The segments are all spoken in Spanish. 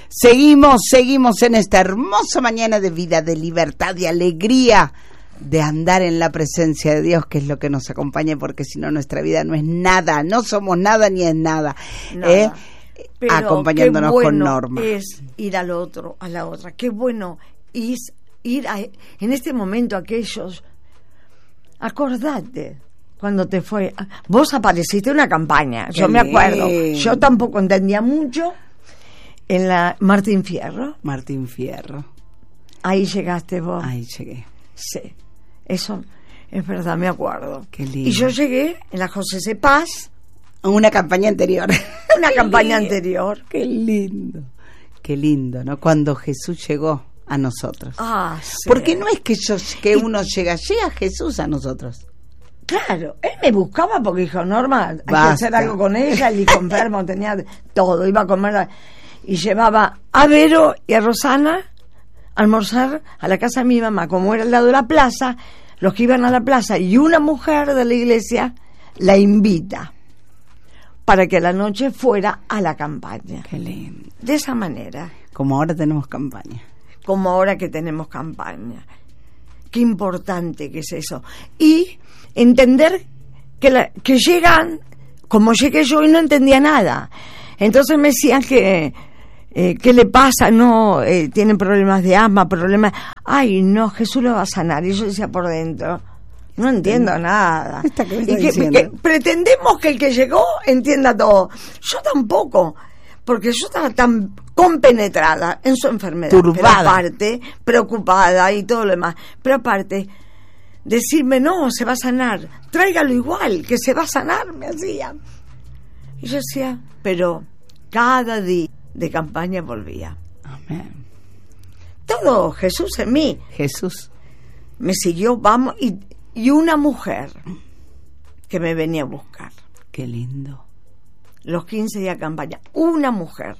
Seguimos en esta hermosa mañana de vida, de libertad, de alegría, de andar en la presencia de Dios, que es lo que nos acompaña, porque si no nuestra vida no es nada, no somos nada ni es nada. Pero acompañándonos qué bueno con Norma. Es ir al otro, a la otra. Qué bueno es ir en este momento aquellos. Acordate cuando te fue. Vos apareciste en una campaña, yo me acuerdo. Yo tampoco entendía mucho. En la Martín Fierro. Ahí llegaste vos. Ahí llegué. Sí, eso es verdad, me acuerdo. Qué lindo. Y yo llegué en la José C. Paz. Una campaña anterior. Una campaña anterior. Qué lindo, ¿no? Cuando Jesús llegó a nosotros. Sí. Porque no es que uno llega Jesús a nosotros. Claro, él me buscaba porque dijo, Norma, hay que Basta. hacer algo con ella. El hijo enfermo tenía todo, iba a comer. Y llevaba a Vero y a Rosana a almorzar a la casa de mi mamá. Como era al lado de la plaza, los que iban a la plaza y una mujer de la iglesia la invita para que a la noche fuera a la campaña. Qué lindo. De esa manera. Como ahora tenemos campaña. Como ahora que tenemos campaña. Qué importante que es eso. Y entender que llegan, como llegué yo y no entendía nada. Entonces me decían que ¿qué le pasa? No, tienen problemas de asma, problemas. Ay, no, Jesús lo va a sanar. Y yo decía por dentro, no entiendo nada. ¿Esta qué está Y que pretendemos que el que llegó entienda todo. Yo tampoco, porque yo estaba tan compenetrada en su enfermedad. Turbada. Pero aparte, preocupada y todo lo demás. Pero aparte, decirme, no, se va a sanar. Tráigalo igual, que se va a sanar, me hacía. Y yo decía, pero cada día de campaña volvía. Amén. Todo Jesús en mí. Jesús Me siguió, vamos, y una mujer que me venía a buscar. Qué lindo. Los 15 días de campaña. Una mujer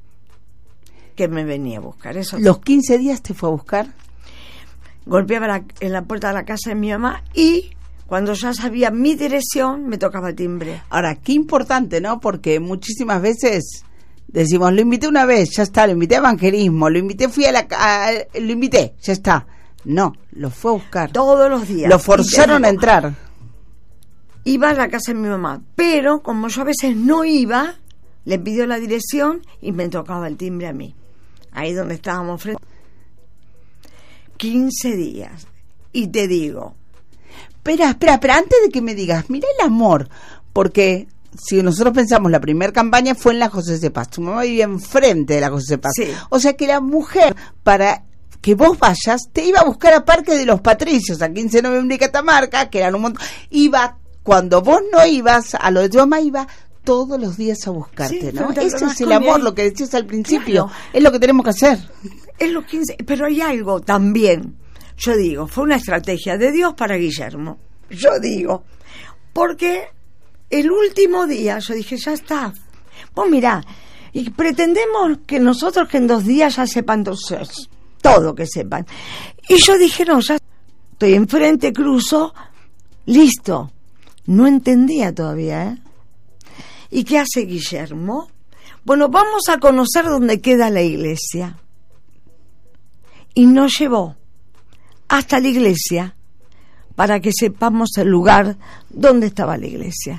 que me venía a buscar. Eso. ¿Los 15 días te fue a buscar? Golpeaba en la puerta de la casa de mi mamá y cuando ya sabía mi dirección me tocaba el timbre. Ahora, qué importante, ¿no? Porque muchísimas veces decimos, lo invité una vez, ya está, lo invité a evangelismo, lo invité, lo invité, ya está. No, lo fue a buscar. Todos los días. Lo forzaron a entrar. Iba a la casa de mi mamá, pero como yo a veces no iba, le pidió la dirección y me tocaba el timbre a mí. Ahí donde estábamos frente. 15 días. Y te digo. Espera, antes de que me digas, mira el amor, porque si nosotros pensamos, la primera campaña fue en la José C. Paz, tu mamá vivía enfrente de la José C. Paz. Sí. O sea que la mujer, para que vos vayas, te iba a buscar a Parque de los Patricios, a 15 de noviembre y Catamarca, que eran un montón. Iba, cuando vos no ibas, a lo de tu mamá iba todos los días a buscarte, sí, ¿no? Ese es el amor, lo que decías al principio. Claro. Es lo que tenemos que hacer. Es los 15, pero hay algo también. Yo digo, fue una estrategia de Dios para Guillermo. Yo digo, porque el último día yo dije, ya está. Vos mirá, y pretendemos que nosotros que en 2 días ya sepan todo que sepan. Y yo dije, no, ya estoy enfrente, cruzo, listo. No entendía todavía, ¿eh? ¿Y qué hace Guillermo? Bueno, vamos a conocer dónde queda la iglesia. Y nos llevó hasta la iglesia para que sepamos el lugar donde estaba la iglesia.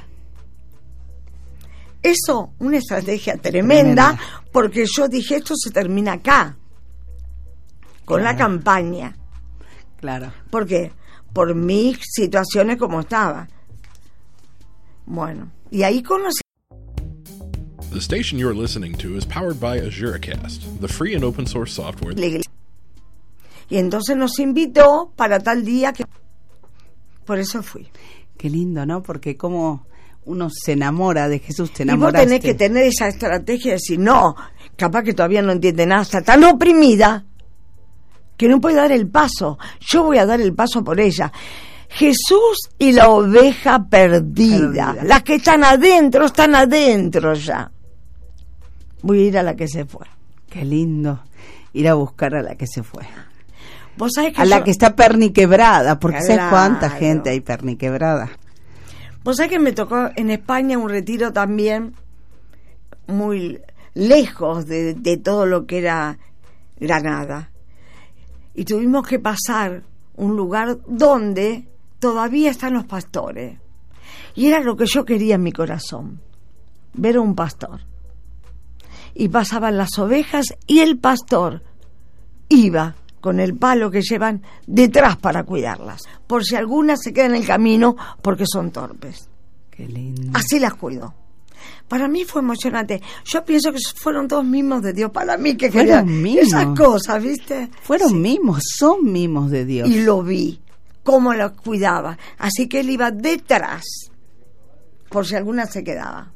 Eso, una estrategia tremenda, porque yo dije, esto se termina acá, con la campaña. Claro. ¿Por qué? Por mis situaciones como estaba. Bueno, y ahí conocí. The station you're listening to is powered by AzureCast, the free and open source software. Y entonces nos invitó para tal día que... Por eso fui. Qué lindo, ¿no? Porque como uno se enamora de Jesús, te Y vos enamoraste. tenés que tener esa estrategia de decir, no, capaz que todavía no entiende nada, está tan oprimida que no puede dar el paso. Yo voy a dar el paso por ella. Jesús y la oveja perdida. Las que están adentro ya. Voy a ir a la que se fue. Qué lindo ir a buscar a la que se fue. ¿Vos sabés que a la que está perniquebrada, porque Claro. ¿sabes cuánta gente hay perniquebrada? Vos sabés que me tocó en España un retiro también muy lejos de todo lo que era Granada. Y tuvimos que pasar un lugar donde todavía están los pastores. Y era lo que yo quería en mi corazón, ver a un pastor. Y pasaban las ovejas y el pastor iba con el palo que llevan detrás para cuidarlas, por si alguna se queda en el camino porque son torpes. Qué lindo. Así las cuido. Para mí fue emocionante. Yo pienso que fueron todos mimos de Dios para mí, que fueron querían mimos. Esas cosas, ¿viste? Fueron mimos, son mimos de Dios. Y lo vi, cómo los cuidaba. Así que él iba detrás, por si alguna se quedaba.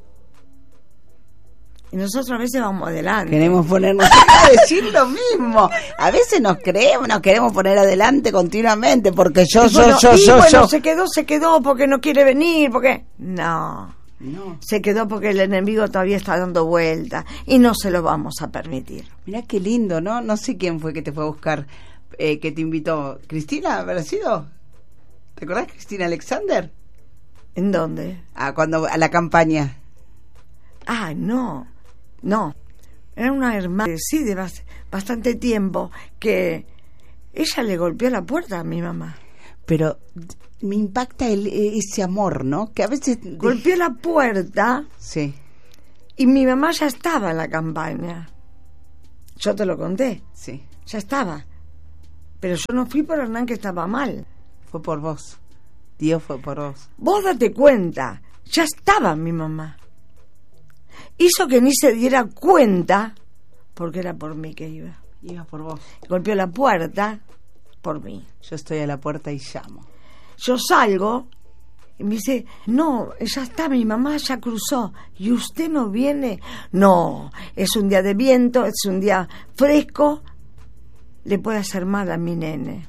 Y nosotros a veces vamos adelante. Queremos ponernos a decir lo mismo. A veces nos queremos poner adelante continuamente porque yo. Se quedó porque no quiere venir, porque... No. Se quedó porque el enemigo todavía está dando vueltas y no se lo vamos a permitir. Mirá qué lindo, ¿no? No sé quién fue que te fue a buscar, que te invitó. ¿Cristina habrá sido? ¿Te acordás, Cristina Alexander? ¿En dónde? A la campaña. Ah, no. Era una hermana, sí, de bastante tiempo, que ella le golpeó la puerta a mi mamá. Pero me impacta ese amor, ¿no? Que a veces... Golpeó la puerta. Sí. Y mi mamá ya estaba en la campaña. Yo te lo conté. Sí. Ya estaba. Pero yo no fui por Hernán, que estaba mal. Fue por vos. Dios fue por vos. Vos date cuenta. Ya estaba mi mamá. Hizo que ni se diera cuenta, porque era por mí que iba. Iba por vos. Golpeó la puerta por mí. Yo estoy a la puerta y llamo. Yo salgo y me dice, no, ya está, mi mamá ya cruzó. ¿Y usted no viene? No, es un día de viento, es un día fresco, le puede hacer mal a mi nene.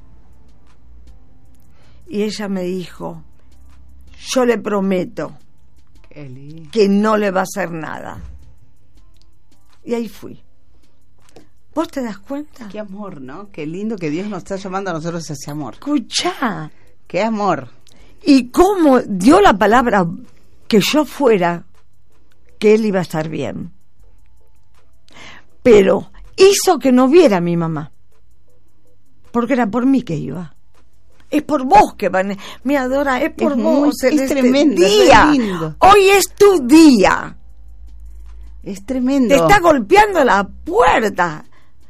Y ella me dijo, yo le prometo que no le va a hacer nada. Y ahí fui. ¿Vos te das cuenta? Qué amor, ¿no? Qué lindo que Dios nos está llamando a nosotros a ese amor. Escuchá. Qué amor. Y cómo dio la palabra que yo fuera, que él iba a estar bien. Pero hizo que no viera a mi mamá, porque era por mí que iba. Es por vos que van. Mira, Dora, es por vos. Es tremendo, día. Es lindo. Hoy es tu día. Es tremendo. Te está golpeando la puerta.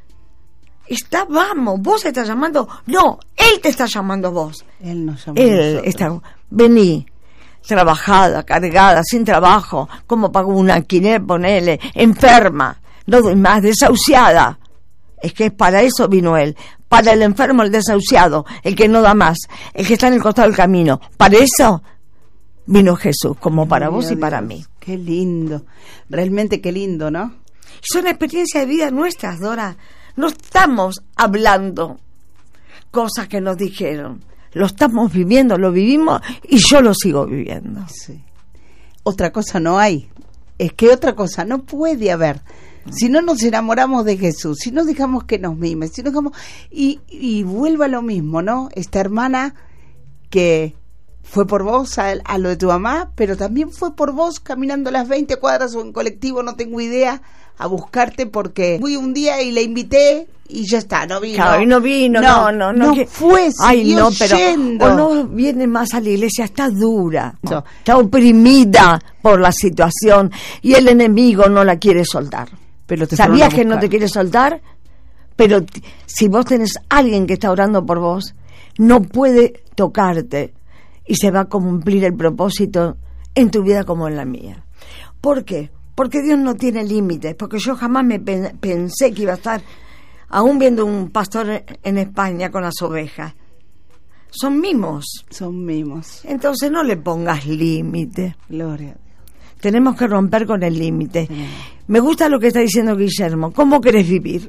Vamos, vos estás llamando. No, él te está llamando vos. Él nos llama. Él está. Vení, trabajada, cargada, sin trabajo. ¿Cómo pago un alquiler? Ponele, enferma. No doy más, desahuciada. Es que para eso vino él. Para el enfermo, el desahuciado, el que no da más, el que está en el costado del camino. Para eso vino Jesús, como para vos y para mí. Qué lindo. Realmente qué lindo, ¿no? Son experiencias de vida nuestras, Dora. No estamos hablando cosas que nos dijeron. Lo estamos viviendo, lo vivimos y yo lo sigo viviendo. Sí. Otra cosa no hay. Es que otra cosa no puede haber. Si no nos enamoramos de Jesús, si no dejamos que nos mime, si no dejamos... Y vuelva lo mismo, ¿no? Esta hermana que fue por vos a lo de tu mamá, pero también fue por vos caminando las 20 cuadras o en colectivo, no tengo idea, a buscarte porque fui un día y le invité y ya está, no vino. Claro, y no vino, no que, fue, ay, no, pero yendo. O no viene más a la iglesia, está dura, no, está oprimida por la situación y el enemigo no la quiere soltar. Pero ¿sabías que no te quiere soltar? Pero si vos tenés alguien que está orando por vos, no puede tocarte y se va a cumplir el propósito en tu vida como en la mía. ¿Por qué? Porque Dios no tiene límites, porque yo jamás me pensé que iba a estar aún viendo un pastor en España con las ovejas. Son mimos. Son mimos. Entonces no le pongas límite. Gloria. Tenemos que romper con el límite. Me gusta lo que está diciendo Guillermo. ¿Cómo querés vivir?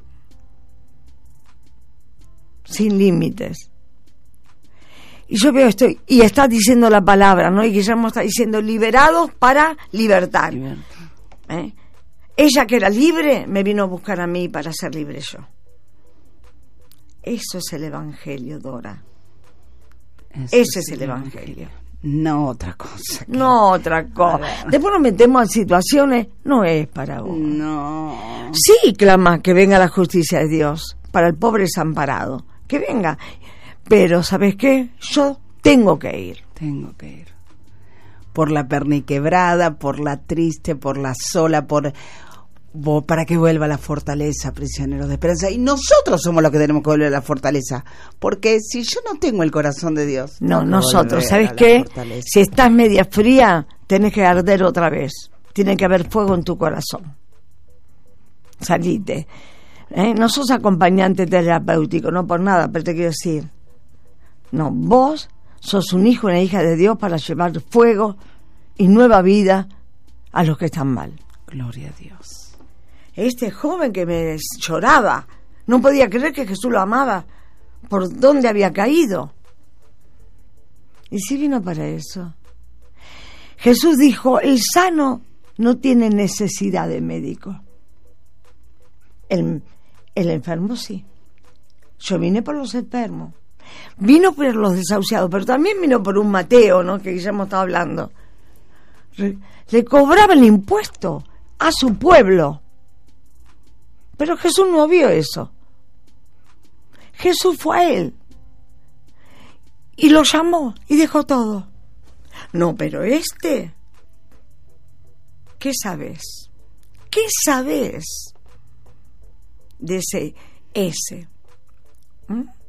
Sin límites. Y yo veo esto, y está diciendo la palabra, ¿no? Y Guillermo está diciendo liberados para libertar. Ella que era libre me vino a buscar a mí para ser libre yo. Eso es el evangelio, Dora. Ese es el evangelio. No otra cosa. No otra cosa. Después nos metemos en situaciones, no es para vos. No. Sí, clama que venga la justicia de Dios para el pobre desamparado. Que venga. Pero, ¿sabes qué? Yo tengo que ir. Tengo que ir. Por la perniquebrada, por la triste, por la sola, para que vuelva la fortaleza, prisioneros de esperanza. Y nosotros somos los que tenemos que volver a la fortaleza. Porque si yo no tengo el corazón de Dios... No, nosotros. ¿Sabes qué? Si estás media fría, tenés que arder otra vez. Tiene que haber fuego en tu corazón. Salite. No sos acompañante terapéutico, no por nada, pero te quiero decir... No, vos sos un hijo y una hija de Dios para llevar fuego y nueva vida a los que están mal. Gloria a Dios. Este joven que me lloraba, no podía creer que Jesús lo amaba, por dónde había caído. Y sí vino para eso. Jesús dijo, el sano no tiene necesidad de médico. El enfermo sí. Yo vine por los enfermos. Vino por los desahuciados, pero también vino por un Mateo, ¿no? Que ya hemos estado hablando. Le cobraba el impuesto a su pueblo. Pero Jesús no vio eso. Jesús fue a él. Y lo llamó y dejó todo. No, pero ¿qué sabes? ¿Qué sabes de ese? ¿Mm?